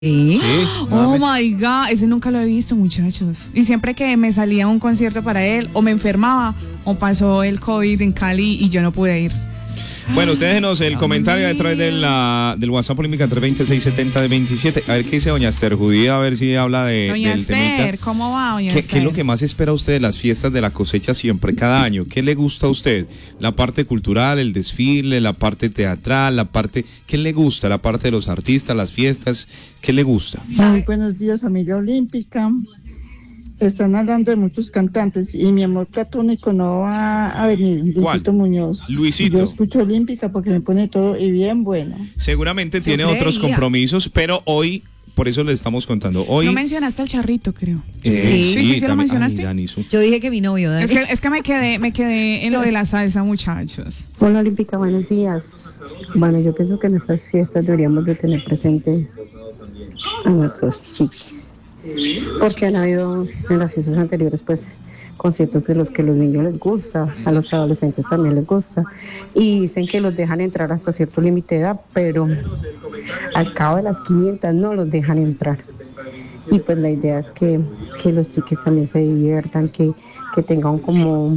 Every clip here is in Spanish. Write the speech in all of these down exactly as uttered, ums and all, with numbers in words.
¿Sí? Sí, Oh my God, ese nunca lo he visto, muchachos. Y siempre que me salía un concierto para él, o me enfermaba, o pasó el COVID en Cali y yo no pude ir. Bueno, ustedes déjenos el comentario a través de la, del WhatsApp Olímpica tres dos seis siete cero de veintisiete. A ver qué dice doña Esther Judía, a ver si habla de, Doña del Esther, temita. ¿cómo va, doña ¿Qué, Esther? ¿Qué es lo que más espera usted de las fiestas de la cosecha siempre, cada año? ¿Qué le gusta a usted? La parte cultural, el desfile, la parte teatral, la parte... ¿Qué le gusta? La parte de los artistas, las fiestas, ¿qué le gusta? Muy buenos días, familia olímpica. Están hablando de muchos cantantes y mi amor platónico no va a venir, Luisito ¿Cuál? Muñoz. Luisito. Yo escucho olímpica porque me pone todo y bien bueno. Seguramente tiene creía. otros compromisos, pero hoy, por eso le estamos contando. Hoy, No mencionaste al charrito, creo. eh, Sí, sí, sí, ¿lo también- mencionaste? ay, Dani, su- Yo dije que mi novio, Dani. Es que, es que me quedé, me quedé en lo de la salsa, muchachos. Hola Olímpica, buenos días. Bueno, yo pienso que en estas fiestas deberíamos de tener presente a nuestros chiquis, porque han habido en las fiestas anteriores pues conciertos de los que los niños les gusta, a los adolescentes también les gusta, y dicen que los dejan entrar hasta cierto límite de edad, pero al cabo de las quinientas no los dejan entrar. Y pues la idea es que, que los chiquis también se diviertan, que, que tengan como,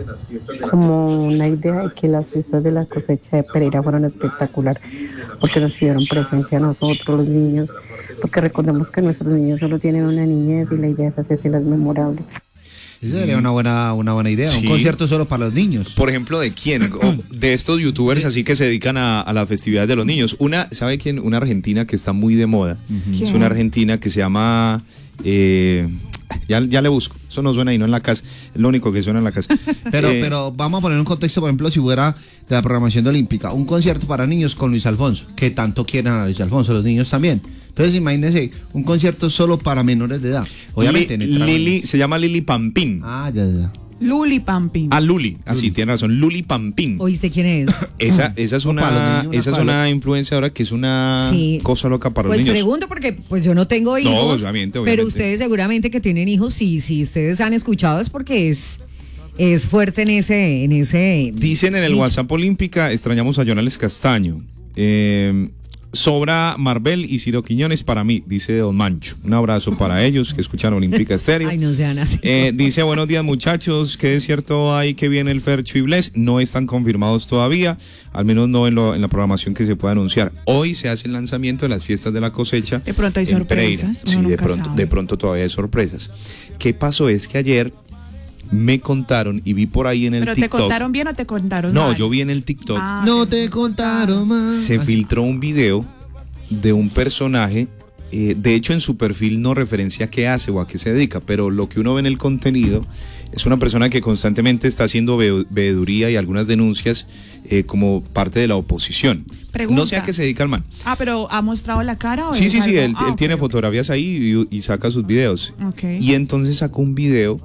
como una idea de que las fiestas de la cosecha de Pereira fueron espectacular, porque nos dieron presente a nosotros los niños, porque recordemos que nuestros niños solo tienen una niñez y la idea es hacerse las memorables. Esa sería una buena, una buena idea, Sí. un concierto solo para los niños. Por ejemplo, ¿de quién? O de estos youtubers así que se dedican a, a las festividades de los niños. Una, ¿sabe quién? Una argentina que está muy de moda. ¿Quién? Es una argentina que se llama... eh, ya, ya le busco. Eso no suena ahí, no en la casa. Es lo único que suena en la casa. Pero, Eh, pero vamos a poner un contexto, por ejemplo, si fuera de la programación de Olímpica, un concierto para niños con Luis Alfonso, que tanto quieren a Luis Alfonso, los niños también. Entonces imagínense, un concierto solo para menores de edad. Obviamente. Li- en el tramo- Lili, se llama Lili Pampín. Ah, ya, ya. Luli Pampín. Ah, Luli. Así, tiene razón. Luli Pampín. ¿Oíste quién es? Esa, esa es No, para los una, niños, una esa es pala. una influenciadora que es una Sí. cosa loca para Pues los niños. pregunto porque pues yo no tengo hijos, obviamente, obviamente. pero ustedes seguramente que tienen hijos, sí, si ustedes han escuchado es porque es es fuerte en ese en ese Dicen en el nicho. WhatsApp Olímpica, extrañamos a Jonales Castaño. Eh, sobra Marvel y Ciro Quiñones para mí, dice Don Mancho. Un abrazo para ellos que escuchan Olímpica Estéreo. Ay, no sean así. Eh, dice, buenos días muchachos, ¿qué es cierto hay que viene el Fercho y Bless? No están confirmados todavía, al menos no en, lo, en la programación que se pueda anunciar. Hoy se hace el lanzamiento de las fiestas de la cosecha. De pronto hay en Pereira. sorpresas, uno Sí, de nunca pronto, sabe. de pronto todavía hay sorpresas. ¿Qué pasó? Es que ayer me contaron y vi por ahí en el ¿Pero te TikTok. contaron bien o te contaron No, mal? yo vi en el TikTok. Ah, No te contaron más. Se filtró un video de un personaje, eh, de hecho en su perfil no referencia qué hace o a qué se dedica, pero lo que uno ve en el contenido es una persona que constantemente está haciendo ve- veeduría y algunas denuncias eh, como parte de la oposición. Pregunta. No sé a qué se dedica el man. Ah, pero ¿ha mostrado la cara o Sí, es sí, sí, algo? él, Ah, él ok, tiene ok. fotografías ahí y, y saca sus videos. Ok. Y entonces sacó un video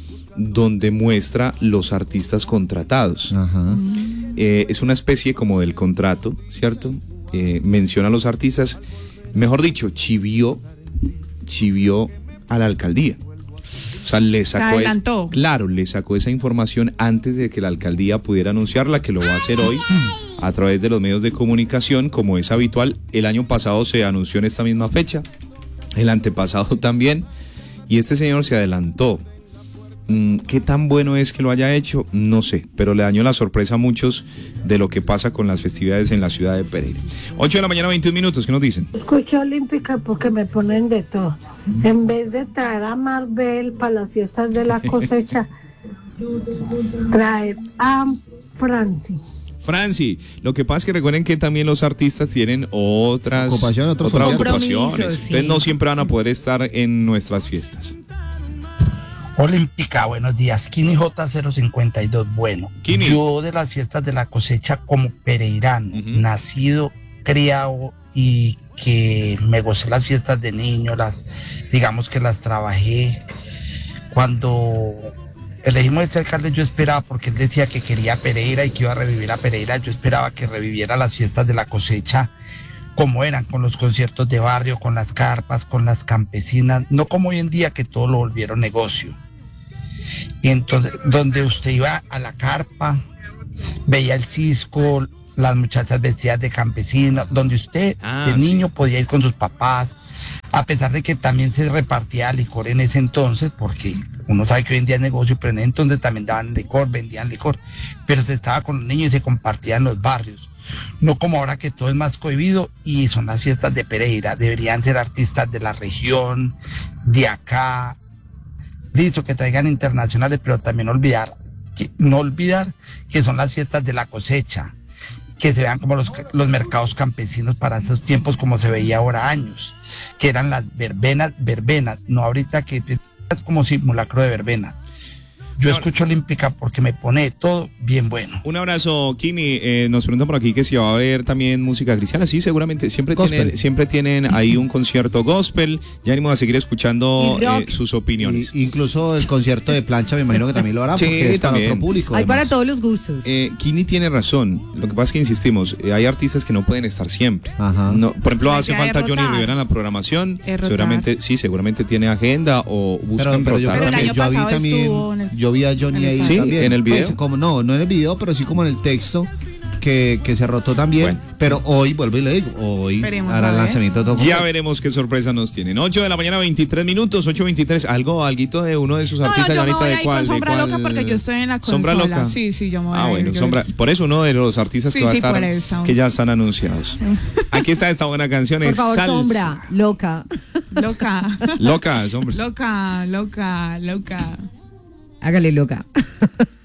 donde muestra los artistas contratados. Ajá. Eh, es una especie como del contrato, ¿cierto? Eh, menciona a los artistas, mejor dicho, chivió, chivió a la alcaldía. O sea, le sacó, es- adelantó. claro, le sacó esa información antes de que la alcaldía pudiera anunciarla, que lo va a hacer hoy a través de los medios de comunicación, como es habitual. El año pasado se anunció en esta misma fecha, el antepasado también, y este señor se adelantó. Mm, ¿Qué tan bueno es que lo haya hecho? No sé, pero le dañó la sorpresa a muchos de lo que pasa con las festividades en la ciudad de Pereira. ocho de la mañana, veintiún minutos, ¿qué nos dicen? Escucho Olímpica porque me ponen de todo. En vez de traer a Marvel para las fiestas de la cosecha, traer a Franci. Franci, lo que pasa es que recuerden que también los artistas tienen otras, Ocupación, otros otras compromisos, ocupaciones. sí. Entonces no siempre van a poder estar en nuestras fiestas. Olímpica, buenos días. Kini J cero cincuenta y dos, bueno. Kini. Yo de las fiestas de la cosecha como pereirano, Ujú. nacido, criado y que me gocé las fiestas de niño, las, digamos que las trabajé. Cuando elegimos este alcalde yo esperaba, porque él decía que quería Pereira y que iba a revivir a Pereira, yo esperaba que reviviera las fiestas de la cosecha como eran, con los conciertos de barrio, con las carpas, con las campesinas, no como hoy en día que todo lo volvieron negocio. Y entonces, donde usted iba a la carpa, veía el cisco, las muchachas vestidas de campesino, donde usted Ah, de niño sí. podía ir con sus papás, a pesar de que también se repartía licor en ese entonces, porque uno sabe que hoy en día es negocio, pero en ese entonces también daban licor, vendían licor, pero se estaba con los niños y se compartía en los barrios. No como ahora que todo es más cohibido y son las fiestas de Pereira, deberían ser artistas de la región, de acá, listo, que traigan internacionales, pero también olvidar, que, no olvidar que son las fiestas de la cosecha, que se vean como los, los mercados campesinos para esos tiempos como se veía ahora años, que eran las verbenas, verbenas, no ahorita que es como simulacro de verbenas. Yo escucho Olímpica porque me pone todo bien bueno. Un abrazo, Kimi. Eh, nos preguntan por aquí que si va a haber también música cristiana. Sí, seguramente. Siempre tienen, siempre tienen ahí un concierto gospel. Ya venimos a seguir escuchando eh, sus opiniones. Y, incluso el concierto de plancha me imagino que también lo hará Sí, porque es para también. otro público. Hay además. para todos los gustos. Eh, Kini tiene razón. Lo que pasa es que insistimos, eh, hay artistas que no pueden estar siempre. Ajá. No, por ejemplo, Hay hace que falta rotar. Johnny Rivera en la programación. Es rotar. Seguramente, sí, seguramente tiene agenda o buscan Pero, pero yo, rotar Pero el también. año yo vi pasado también, estuvo en el- yo vi a Johnny en el ahí estadio. Sí, también. en el video. Pues, como, no, no en el video, pero sí como en el texto que, que se rotó también. Bueno. Pero hoy, vuelvo y le digo, hoy Esperemos hará a el ver. lanzamiento de todo Ya completo. veremos qué sorpresa nos tienen. ocho de la mañana, veintitrés minutos, ocho veintitrés. Algo, alguito de uno de sus No, no, artistas, yo me Joanita, voy ¿de a ir cuál? con ¿De Sombra cuál? Loca porque yo estoy en la consola. ¿Sombra Loca? Sí, sí, yo me voy Ah, a ir. bueno, yo- Sombra. Por eso uno de los artistas Sí, que va a sí, estar, por eso. que ya están anunciados. Aquí está esta buena canción. Por es favor, Salsa. Sombra, loca. Loca. Loca, Sombra. Loca, loca, loca. Hágale loca.